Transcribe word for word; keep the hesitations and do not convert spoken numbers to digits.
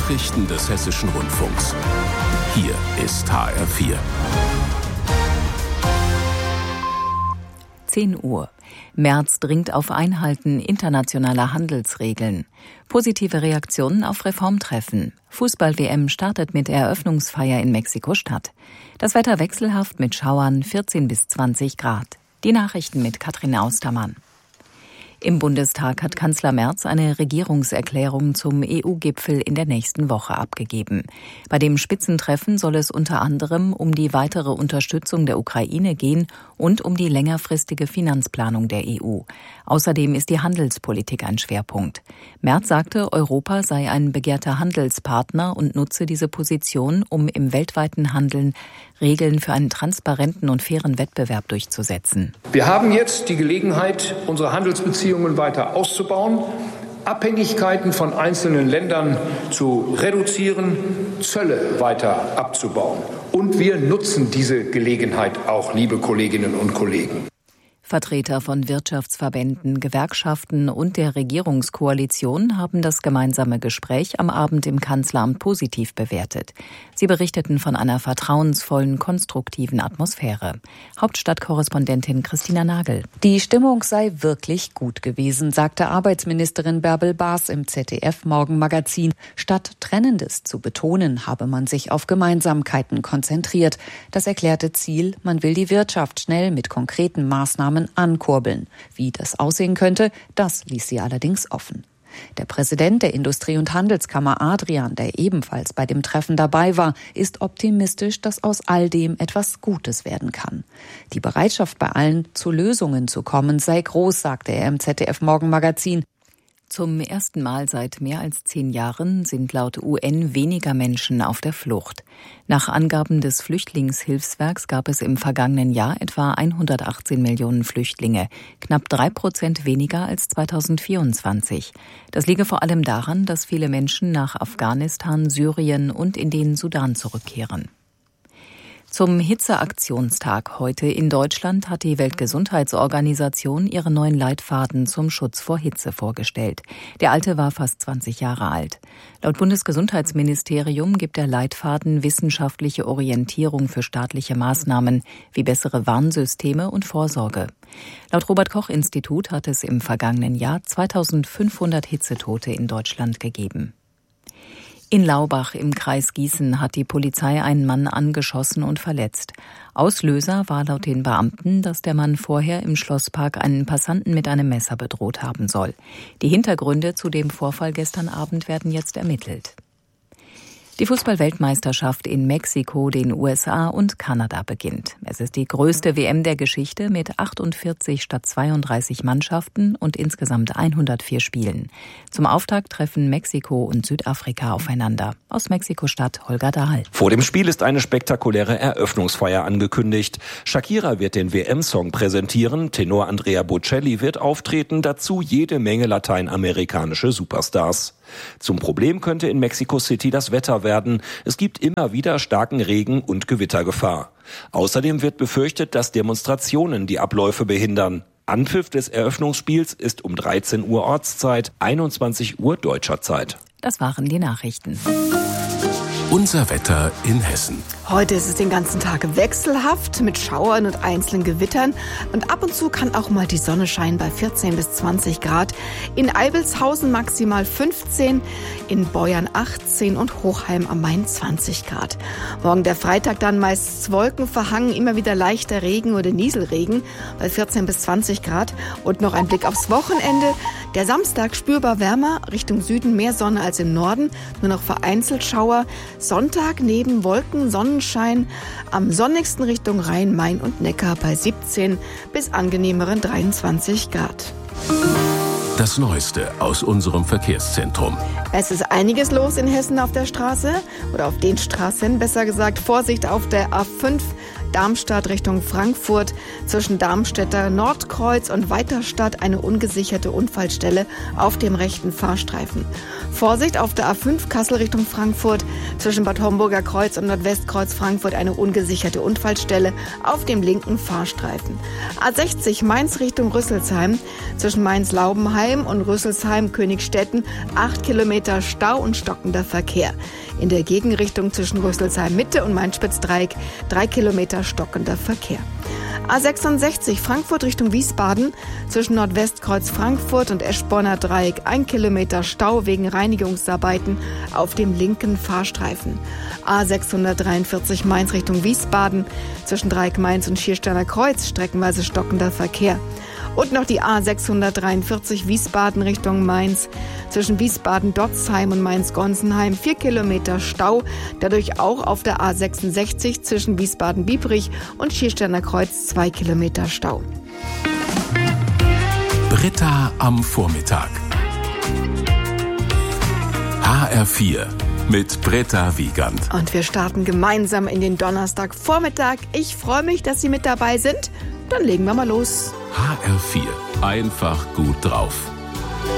Nachrichten des Hessischen Rundfunks. Hier ist H R vier. zehn Uhr. Merz dringt auf Einhalten internationaler Handelsregeln. Positive Reaktionen auf Reformtreffen. Fußball-W M startet mit Eröffnungsfeier in Mexiko-Stadt. Das Wetter wechselhaft mit Schauern, vierzehn bis zwanzig Grad. Die Nachrichten mit Katrin Austermann. Im Bundestag hat Kanzler Merz eine Regierungserklärung zum E U-Gipfel in der nächsten Woche abgegeben. Bei dem Spitzentreffen soll es unter anderem um die weitere Unterstützung der Ukraine gehen und um die längerfristige Finanzplanung der E U. Außerdem ist die Handelspolitik ein Schwerpunkt. Merz sagte, Europa sei ein begehrter Handelspartner und nutze diese Position, um im weltweiten Handeln Regeln für einen transparenten und fairen Wettbewerb durchzusetzen. Wir haben jetzt die Gelegenheit, unsere Handelsbeziehungen weiter auszubauen, Abhängigkeiten von einzelnen Ländern zu reduzieren, Zölle weiter abzubauen. Und wir nutzen diese Gelegenheit auch, liebe Kolleginnen und Kollegen. Vertreter von Wirtschaftsverbänden, Gewerkschaften und der Regierungskoalition haben das gemeinsame Gespräch am Abend im Kanzleramt positiv bewertet. Sie berichteten von einer vertrauensvollen, konstruktiven Atmosphäre. Hauptstadtkorrespondentin Christina Nagel. Die Stimmung sei wirklich gut gewesen, sagte Arbeitsministerin Bärbel Baas im Z D F-Morgenmagazin. Statt Trennendes zu betonen, habe man sich auf Gemeinsamkeiten konzentriert. Das erklärte Ziel, man will die Wirtschaft schnell mit konkreten Maßnahmen ankurbeln. Wie das aussehen könnte, das ließ sie allerdings offen. Der Präsident der Industrie- und Handelskammer Adrian, der ebenfalls bei dem Treffen dabei war, ist optimistisch, dass aus all dem etwas Gutes werden kann. Die Bereitschaft bei allen, zu Lösungen zu kommen, sei groß, sagte er im Z D F-Morgenmagazin. Zum ersten Mal seit mehr als zehn Jahren sind laut U N weniger Menschen auf der Flucht. Nach Angaben des Flüchtlingshilfswerks gab es im vergangenen Jahr etwa hundertachtzehn Millionen Flüchtlinge, knapp drei Prozent weniger als zweitausendvierundzwanzig. Das liege vor allem daran, dass viele Menschen nach Afghanistan, Syrien und in den Sudan zurückkehren. Zum Hitzeaktionstag heute in Deutschland hat die Weltgesundheitsorganisation ihre neuen Leitfaden zum Schutz vor Hitze vorgestellt. Der alte war fast zwanzig Jahre alt. Laut Bundesgesundheitsministerium gibt der Leitfaden wissenschaftliche Orientierung für staatliche Maßnahmen wie bessere Warnsysteme und Vorsorge. Laut Robert-Koch-Institut hat es im vergangenen Jahr zweitausendfünfhundert Hitzetote in Deutschland gegeben. In Laubach im Kreis Gießen hat die Polizei einen Mann angeschossen und verletzt. Auslöser war laut den Beamten, dass der Mann vorher im Schlosspark einen Passanten mit einem Messer bedroht haben soll. Die Hintergründe zu dem Vorfall gestern Abend werden jetzt ermittelt. Die Fußball-Weltmeisterschaft in Mexiko, den U S A und Kanada beginnt. Es ist die größte W M der Geschichte mit achtundvierzig statt zweiunddreißig Mannschaften und insgesamt hundertvier Spielen. Zum Auftakt treffen Mexiko und Südafrika aufeinander. Aus Mexiko-Stadt Holger Dahl. Vor dem Spiel ist eine spektakuläre Eröffnungsfeier angekündigt. Shakira wird den W M-Song präsentieren, Tenor Andrea Bocelli wird auftreten, dazu jede Menge lateinamerikanische Superstars. Zum Problem könnte in Mexico City das Wetter werden. Es gibt immer wieder starken Regen und Gewittergefahr. Außerdem wird befürchtet, dass Demonstrationen die Abläufe behindern. Anpfiff des Eröffnungsspiels ist um dreizehn Uhr Ortszeit, einundzwanzig Uhr deutscher Zeit. Das waren die Nachrichten. Unser Wetter in Hessen. Heute ist es den ganzen Tag wechselhaft mit Schauern und einzelnen Gewittern. Und ab und zu kann auch mal die Sonne scheinen bei vierzehn bis zwanzig Grad. In Eibelshausen maximal fünfzehn, in Beuern achtzehn und Hochheim am Main zwanzig Grad. Morgen der Freitag dann meist wolkenverhangen, immer wieder leichter Regen oder Nieselregen bei vierzehn bis zwanzig Grad. Und noch ein Blick aufs Wochenende. Der Samstag spürbar wärmer, Richtung Süden mehr Sonne als im Norden, nur noch vereinzelt Schauer. Sonntag neben Wolken Sonnenschein, am sonnigsten Richtung Rhein, Main und Neckar bei siebzehn bis angenehmeren dreiundzwanzig Grad. Das Neueste aus unserem Verkehrszentrum. Es ist einiges los in Hessen auf der Straße oder auf den Straßen, besser gesagt. Vorsicht auf der A fünf Darmstadt Richtung Frankfurt zwischen Darmstädter Nordkreuz und Weiterstadt eine ungesicherte Unfallstelle auf dem rechten Fahrstreifen. Vorsicht auf der A fünf Kassel Richtung Frankfurt zwischen Bad Homburger Kreuz und Nordwestkreuz Frankfurt eine ungesicherte Unfallstelle auf dem linken Fahrstreifen. A sechzig Mainz Richtung Rüsselsheim zwischen Mainz-Laubenheim und Rüsselsheim-Königstetten acht Kilometer Stau und stockender Verkehr. In der Gegenrichtung zwischen Rüsselsheim-Mitte und Main-Spitz-Dreieck drei Kilometer stockender Verkehr. A sechsundsechzig Frankfurt Richtung Wiesbaden zwischen Nordwestkreuz Frankfurt und Eschborner Dreieck ein Kilometer Stau wegen Reinigungsarbeiten auf dem linken Fahrstreifen. A sechshundertdreiundvierzig Mainz Richtung Wiesbaden zwischen Dreieck Mainz und Schiersteiner Kreuz streckenweise stockender Verkehr. Und noch die A sechshundertdreiundvierzig Wiesbaden Richtung Mainz zwischen Wiesbaden-Dotzheim und Mainz-Gonsenheim vier Kilometer Stau, dadurch auch auf der A sechsundsechzig zwischen Wiesbaden-Biebrich und Schiersteiner Kreuz zwei Kilometer Stau. Britta am Vormittag. H R vier mit Britta Wiegand. Und wir starten gemeinsam in den Donnerstagvormittag. Ich freue mich, dass Sie mit dabei sind. Dann legen wir mal los. H R vier. Einfach gut drauf.